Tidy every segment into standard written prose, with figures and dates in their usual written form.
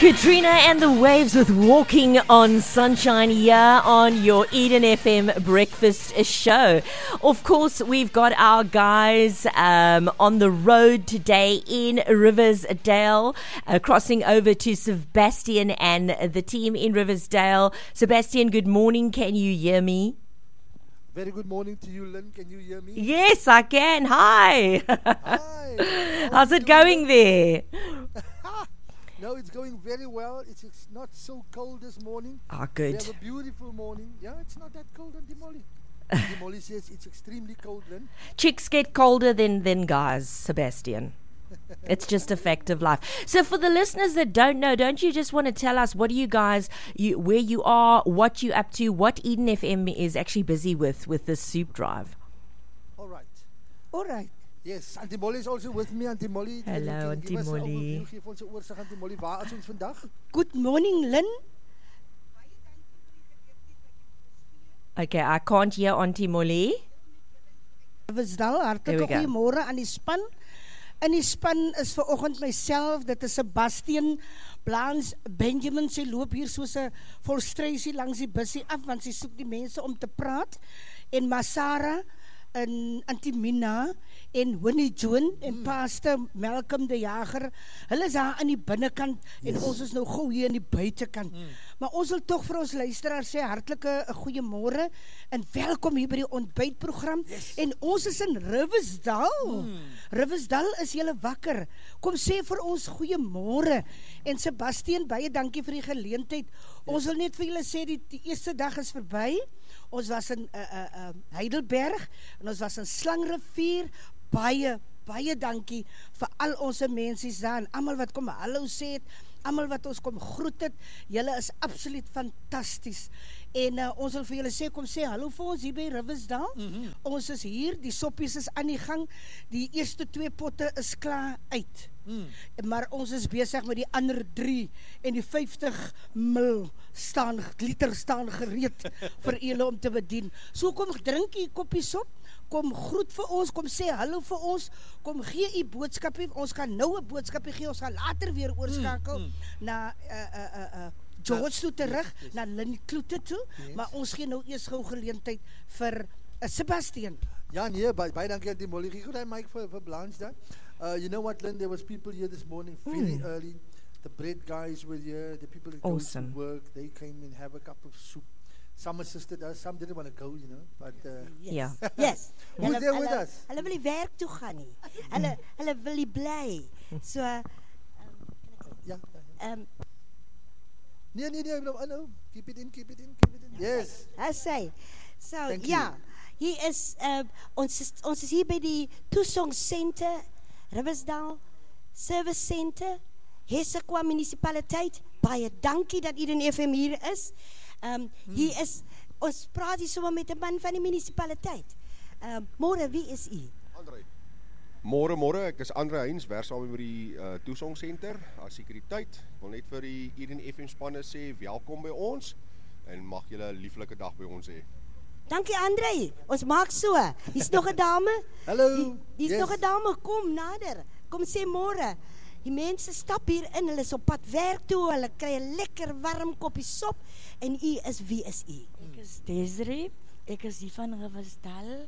Katrina and the Waves with Walking on Sunshine here on your Eden FM breakfast show. Of course, we've got our guys on the road today in Riversdale, crossing over to Sebastian and the team in Riversdale. Sebastian, good morning. Can you hear me? Very good morning to you, Lynn. Can you hear me? Yes, I can. Hi. Hi. How's it going there? No, it's going very well. It's not so cold this morning. Ah, We good. have a beautiful morning. Yeah, it's not that cold on Dimoli. Dimoli says it's extremely cold, Lynn. Chicks get colder than guys, Sebastian. It's just a fact of life. So for the listeners that don't know, don't you just want to tell us what do you guys, where you are, what you're up to, what Eden FM is actually busy with this soup drive? All right. All right. Yes, Auntie Molly is also with me. Auntie Molly. Hello, Auntie Molly. Geef ons 'n oorsig, Auntie Molly. Waar is ons vandag? Good morning, Lynn. Okay, I can't hear Auntie Molly. Riversdale, There hartlike we go. goeiemôre aan die span. In die span is vanoggend myself, dit is Sebastian Blans Benjamin, sy loop hier soos 'n volstrysie langs die bussie af, want sy soek die mense om te praat. En Masara en Antimina en Winnie Joan en Pastor Malcolm de Jager, hulle is daar aan die binnekant en ons is nou gou hier in die buitekant. Maar ons wil tog vir ons luisteraars sê hartlike goeiemôre en welkom hier by die ontbytprogram. En ons is in Riversdale. Riversdale, is julle wakker? Kom sê vir ons goeiemôre. En Sebastian, baie dankie vir die geleentheid. Ons wil net vir julle sê die eerste dag is verby. Ons was in Heidelberg en ons was in Slangrivier. Baie dankie vir al ons mensies daar en almal wat kom hallo sê het, almal wat ons kom groet het. Julle is absoluut fantasties. En ons wil vir julle sê, kom sê hallo vir ons hier by Riversdale. Ons is hier, die soppies is aan die gang. Die eerste 2 potte is klaar uit. Maar ons is besig met die ander 3 en die 50 liter staan gereed vir julle om te bedien. So kom drink jy koppie sop, kom groet vir ons, kom sê hallo vir ons, kom gee jy boodskapie, ons gaan nou 'n boodskapie gee, ons gaan later weer oorskakel na George toe terug, na Lynn Kloete toe, maar ons gee nou eers gou geleentheid vir Sebastian. Ja, nee, baie dankie Auntie Molly. Gee gou daai mic vir Blanche daar. You know what, Lynn, there was people here this morning very early. The bread guys were here, the people that Awesome. go to work, they came and have a cup of soup. Some assisted us, some didn't want to go, you know, but Yeah. Yes. Who's there with us? Hulle wil die werk toe gaan nie. Hulle wil nie bly. So Yeah. nee, No, keep it in. Yes. I say. So Thank ja, hier is ons is hier by die Toesong Center, Riversdale Service Center, Hessequa munisipaliteit. Baie dankie dat Eden FM hier is. Hier is ons praat hier sommer met 'n man van die munisipaliteit. Môre, wie is u? Andre. Môre, ek is Andre Heinz, werk saam met die Toesong Center as sekuriteit. Ek wil net vir die Eden FM spanne sê welkom by ons en mag julle 'n lieflike dag by ons hê. Dankie Andre, ons maak so. Hier's nog 'n dame. Hallo. Hier's Yes. nog 'n dame, kom nader. Kom sê môre. Die mense stap hier in, hulle is op pad werk toe, hulle kry 'n lekker warm koppie sop en wie is u? Ek is Desiree, ek is hier van Riversdale.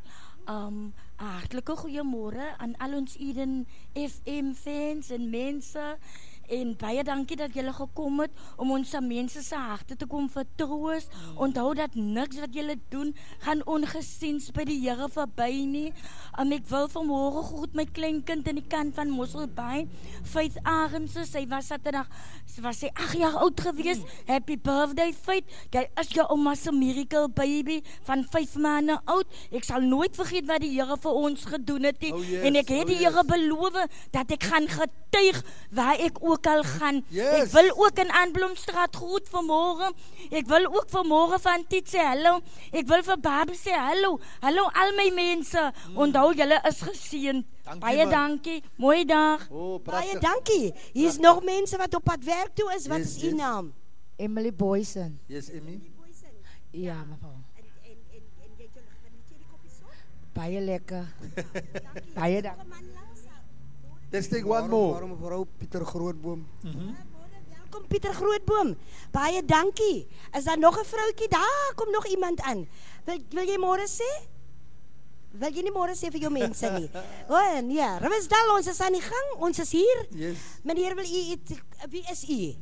Hartlike goeiemôre aan al ons Eden FM fans en mense. En baie dankie dat julle gekom het om ons mense se harte te kom vertroos. Onthou dat niks wat julle doen gaan ongesiens by die Here verby nie. Ek wil vanmôre groet my kleinkind in die kant van Mosselbaai, Faith Arendse. Sy was Saterdag, was sy 8 jaar oud gewees. Happy birthday Faith. Jy is jou ouma se miracle baby van 5 maande oud. Ek sal nooit vergeet wat die Here vir ons gedoen het nie. Oh yes, En ek het die Here beloof dat ek gaan getuig waar ek ook al gaan. Yes. Ek wil ook in Aanblomstraat groet vanmôre. Ek wil ook vanmôre van Tiet sê hallo. Ek wil vir Babie sê hallo. Hallo al my mense. Onthou julle is geseënd. Dankie, Baie man. dankie. Mooi dag. Oh, Baie pragtig. dankie. Hier's nog mense wat op pad werk toe is. Wat Yes, is u yes. naam? Emily Boysen. Yes, Emmy. Ja, mevrou. En jy geniet jy die koppie sop? Baie lekker. Baie dankie. Let's take one more. Waarom mevrouw Pieter Grootboom. kom Pieter Grootboom. Baie dankie. Is daar nog 'n vroutjie? Daar kom nog iemand aan. Wil jy môre sê? Wil jy nie môre sê vir jou mense nie? O, nee, Riversdal, ons is aan die gang. Ons is hier. Yes. Meneer, wil u wie is u?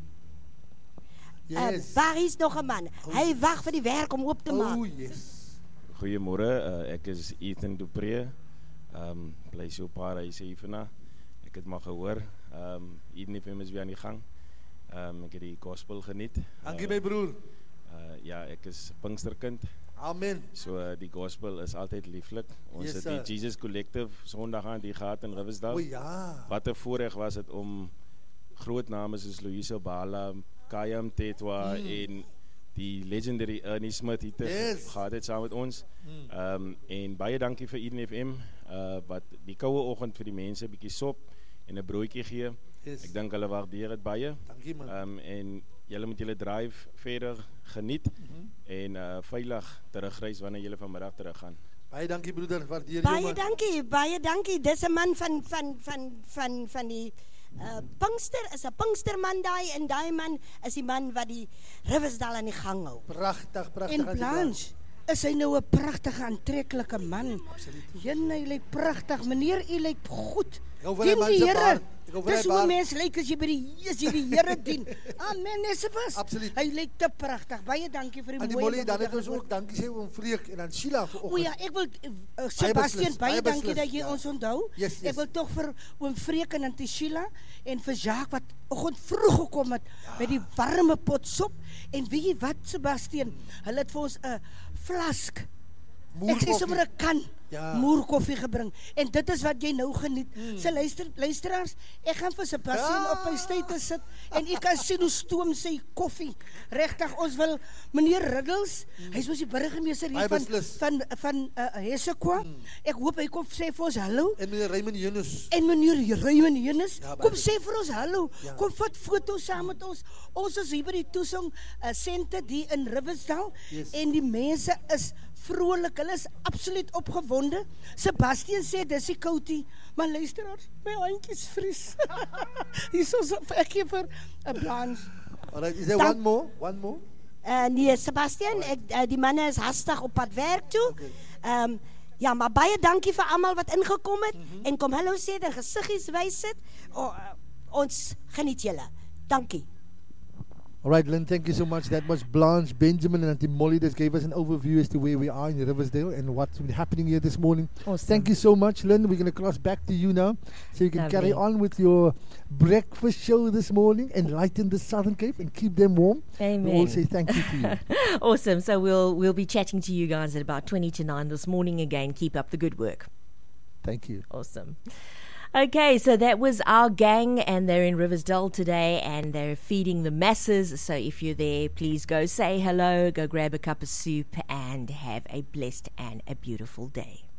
Yes. Waar is nog 'n man? Hy wag vir die werk om oop te maak. Oh, yes. Goeiemôre, ek is Ethan Dupree. Bly so 'n paar huise hier vanaf. Ek het maar gehoor, Eden FM is weer aan die gang. Ek het die gospel geniet. Dankie my broer. Ja, ek is Pinksterkind. Amen. So die gospel is altyd lieflik. Ons Yes, het sir. die Jesus Collective Sondag aan die gehad in Riversdal. O ja. Wat 'n voorreg was dit om groot name soos Louise Bala, Kaya Mtetwa en die legendary Ernie Smith hier te Yes. gehad het saam met ons. En baie dankie vir Eden FM wat die koue oggend vir die mense 'n bietjie sop en 'n broodjie gee. Yes. Ek dink hulle waardeer dit baie. Dankie man. En julle moet julle drive verder geniet en veilig terugreis wanneer julle vanmiddag teruggaan. Baie dankie broeder, waardeer jou man. Baie dankie. Dis 'n man van die Pinkster is 'n Pinksterman daai en daai man is die man wat die Riversdal aan die gang hou. Pragtig. En Blanche, is hy nou 'n pragtige aantreklike man? Jenne, hy lyk pragtig. Meneer, u lyk goed. Ek hou van die Dien man die se Here. baard. Ek hou van Dis die hoe baard. mense lyk as jy by die Here dien. Amen, Nesebus. Absoluut. Hy lyk te pragtig. Baie dankie vir die En die mooi Molly, dan het woorde ons ook dankie sê oom Freek en aan Sheila vir O oggend. ja, ek wil Sebastian, baie dankie beslis, dat jy ja. ons onthou. Yes. Ek wil tog vir oom Freek en Antie Sheila en vir Jacques wat oggend vroeg gekom het met die warme pot sop en weet jy wat Sebastian, hulle het vir ons 'n flask ek sê sommer 'n kan Ja. moerkoffie gebring en dit is wat jy nou geniet. So luisteraars, ek gaan vir Sebastian op hy status sit en u kan sien hoe stoom sy koffie. Regtig, ons wil meneer Riddles, hy's mos die burgemeester hier Hy beslis. van Hessequa. Ek hoop hy kom sê vir ons hallo. En meneer Raymond Yunus. En meneer Raymond Yunus, Ja, baie kom goed. sê vir ons hallo. Ja. Kom vat foto's saam met ons. Ons is hier by die toesong sente die in Riversdal Yes. en die mense is vrolik. Hulle is absoluut opgewonde. Sebastian sê dis die koutie, maar luisteraars, my handjies vries. Hier is ek gee vir 'n Blanche. Alright, is there Dank- one more? Nee, Sebastian, die manne is hastig op pad werk toe. Ja, maar baie dankie vir almal wat ingekom het en kom hallo sê en gesiggies wys sit. Ons geniet julle. Dankie. Alright, Lynn, thank you so much. That was Blanche, Benjamin, and Auntie Molly that gave us an overview as to where we are in Riversdale and what's been happening here this morning. Awesome. Thank you so much, Lynn. We're going to cross back to you now so you can carry Lovely. on with your breakfast show this morning, enlighten the Southern Cape and keep them warm. Amen. We all say thank you to you. Awesome. So we'll be chatting to you guys at about 20 to 9 this morning again. Keep up the good work. Thank you. Awesome. Okay, so that was our gang, and they're in Riversdale today, and they're feeding the masses. So if you're there, please go say hello, go grab a cup of soup, and have a blessed and a beautiful day.